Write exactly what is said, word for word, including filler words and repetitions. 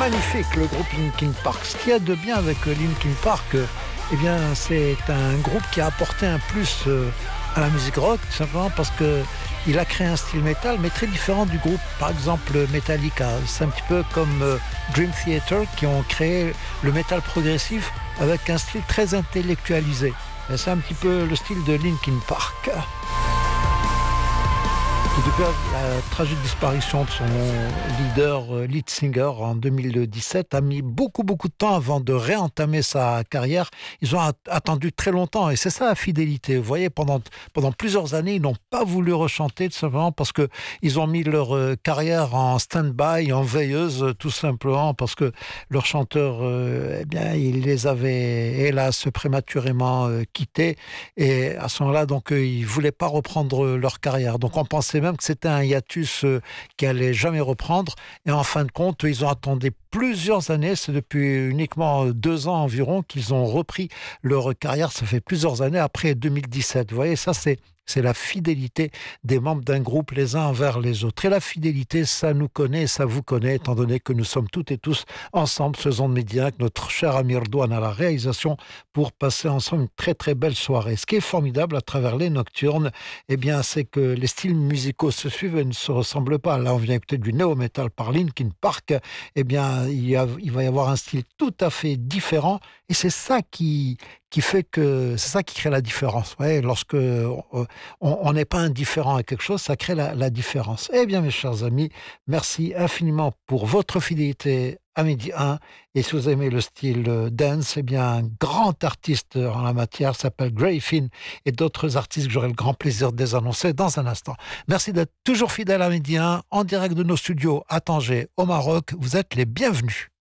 magnifique, le groupe Linkin Park. Ce qu'il y a de bien avec Linkin Park, eh bien, c'est un groupe qui a apporté un plus à la musique rock, tout simplement parce qu'il a créé un style métal, mais très différent du groupe, par exemple, Metallica. C'est un petit peu comme Dream Theater qui ont créé le métal progressif avec un style très intellectualisé. Et c'est un petit peu le style de Linkin Park. Depuis la tragique disparition de son leader, lead singer en deux mille dix-sept, a mis beaucoup beaucoup de temps avant de réentamer sa carrière. Ils ont attendu très longtemps et c'est ça la fidélité. Vous voyez, pendant, pendant plusieurs années, ils n'ont pas voulu rechanter tout simplement parce qu'ils ont mis leur carrière en stand-by, en veilleuse, tout simplement parce que leur chanteur, euh, eh bien, il les avait, hélas, prématurément euh, quittés et à ce moment-là, donc, euh, ils ne voulaient pas reprendre leur carrière. Donc on pensait même que c'était un hiatus euh, qui allait jamais reprendre et en fin de compte ils ont attendu plusieurs années, c'est depuis uniquement deux ans environ qu'ils ont repris leur carrière, ça fait plusieurs années après deux mille dix-sept, vous voyez, ça c'est c'est la fidélité des membres d'un groupe les uns envers les autres. Et la fidélité, ça nous connaît, ça vous connaît, étant donné que nous sommes toutes et tous ensemble, faisons de médias avec notre cher ami Redouane à la réalisation pour passer ensemble une très très belle soirée. Ce qui est formidable à travers les Nocturnes, eh bien, c'est que les styles musicaux se suivent et ne se ressemblent pas. Là, on vient écouter du néo-metal par Linkin Park. Eh bien, il, y a, il va y avoir un style tout à fait différent et c'est ça qui... qui fait que c'est ça qui crée la différence. Vous voyez, lorsque on n'est pas indifférent à quelque chose, ça crée la, la différence. Eh bien, mes chers amis, merci infiniment pour votre fidélité à Midi un. Et si vous aimez le style dance, eh bien, un grand artiste en la matière s'appelle Gray Finn et d'autres artistes que j'aurai le grand plaisir de les annoncer dans un instant. Merci d'être toujours fidèle à Midi un, en direct de nos studios à Tanger, au Maroc. Vous êtes les bienvenus.